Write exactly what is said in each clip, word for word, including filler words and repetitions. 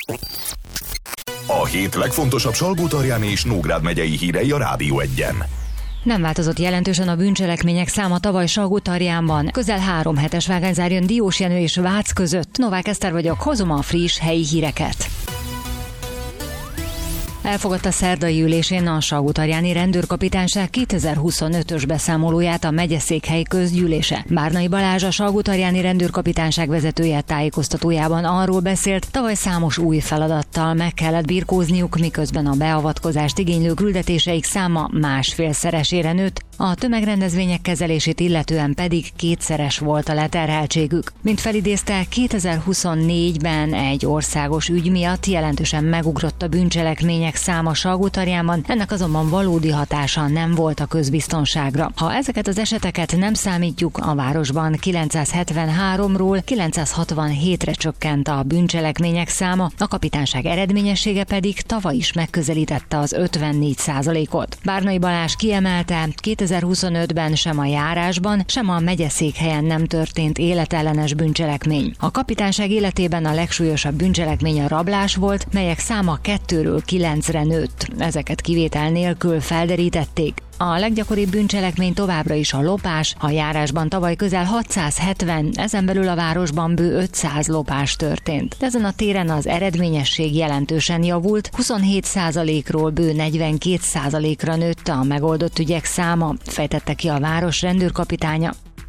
A hét legfontosabb Salgótarjáni és Nógrád megyei hírei a Rádió Egyen. Nem változott jelentősen a bűncselekmények száma tavaly Salgótarjánban. Közel három hetes vágányzár jön Diósjenő és Vác között. Novák Eszter vagyok, hozom a friss helyi híreket. Elfogadta szerdai ülésén a Salgótarjáni Rendőrkapitányság kétezer-huszonötös beszámolóját a megyeszékhely közgyűlése. Bárnai Balázs, a Salgótarjáni Rendőrkapitányság vezetője tájékoztatójában arról beszélt, tavaly számos új feladattal meg kellett birkózniuk, miközben a beavatkozást igénylő küldetéseik száma másfélszeresére nőtt, a tömegrendezvények kezelését illetően pedig kétszeres volt a leterheltségük. Mint felidézte, kétezer-huszonnégyben egy országos ügy miatt jelentősen megugrott a bűncselekmények száma Salgótarjánban, ennek azonban valódi hatása nem volt a közbiztonságra. Ha ezeket az eseteket nem számítjuk, a városban kilencszázhetvenháromról kilencszázhatvanhétre csökkent a bűncselekmények száma, a kapitányság eredményessége pedig tavaly is megközelítette az ötvennégy százalékot. Bárnai Balázs kiemelte, kétezer-huszonötben sem a járásban, sem a megyeszékhelyen nem történt életellenes bűncselekmény. A kapitányság életében a legsúlyosabb bűncselekmény a rablás volt, melyek száma kettőről kilencre nőtt. Ezeket kivétel nélkül felderítették. A leggyakoribb bűncselekmény továbbra is a lopás, a járásban tavaly közel hatszázhetven, ezen belül a városban bő ötszáz lopás történt. Ezen a téren az eredményesség jelentősen javult, huszonhét százalékról bő negyvenkét százalékra nőtt a megoldott ügyek száma, fejtette ki a város rendőrkapitánya.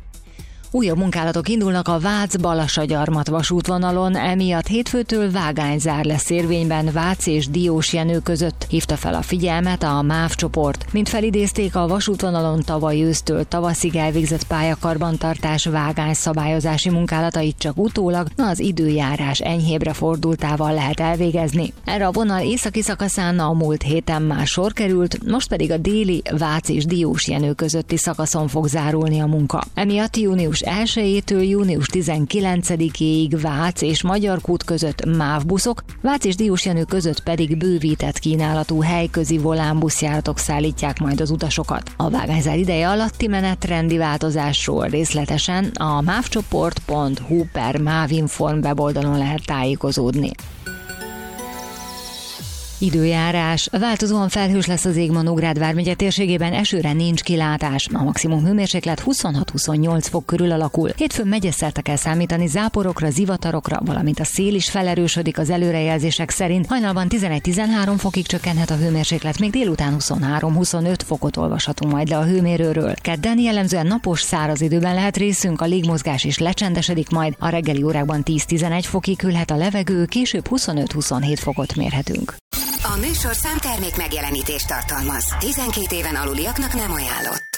Újabb munkálatok indulnak a Vác-Balassagyarmat vasútvonalon, emiatt hétfőtől vágányzár lesz érvényben Vác és Diósjenő között, hívta fel a figyelmet a MÁV csoport. Mint felidézték, a vasútvonalon tavaly ősztől tavaszig elvégzett pályakarbantartás vágányszabályozási munkálatait csak utólag az időjárás enyhébre fordultával lehet elvégezni. Erre a vonal északi szakaszán a múlt héten már sor került, most pedig a déli Vác és Diósjenő közötti szakaszon fog zárulni a munka. Emiatt június elsejétől június tizenkilencedikéig Vác és Magyarkút között MÁV buszok, Vác és Diósjenő között pedig bővített kínálatú helyközi volánbuszjáratok szállítják majd az utasokat. A vágányzár ideje alatti menetrendi változásról részletesen a mávcsoport pont hu per mávinform weboldalon lehet tájékozódni. Időjárás. Változóan felhős lesz az ég ma Nógrád vármegye térségében, esőre nincs kilátás. A maximum hőmérséklet huszonhat-huszonnyolc fok körül alakul. Hétfőn megyeszerte kell számítani záporokra, zivatarokra, valamint a szél is felerősödik az előrejelzések szerint. Hajnalban tizenegy-tizenhárom fokig csökkenhet a hőmérséklet, még délután huszonhárom-huszonöt fokot olvashatunk majd le a hőmérőről. Kedden jellemzően napos, száraz időben lehet részünk, a légmozgás is lecsendesedik majd. A reggeli órákban tíz-tizenegy fokig hűlhet a levegő, később huszonöt-huszonhét fokot mérhetünk. A műsorszám termék megjelenítést tartalmaz. tizenkét éven aluliaknak nem ajánlott.